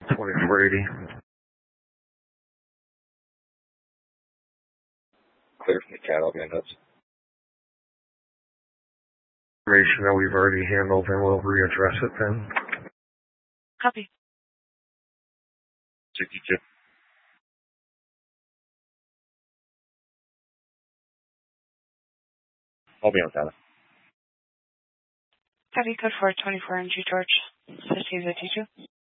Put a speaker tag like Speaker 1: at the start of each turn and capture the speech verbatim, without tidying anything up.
Speaker 1: twenty-four eighty. Clear from the cattle minutes. Information that we've already handled, and we'll readdress it then.
Speaker 2: Copy.
Speaker 3: sixty-two. I'll be on data.
Speaker 2: Copy code for twenty-four M G George. fifteen fifty-two.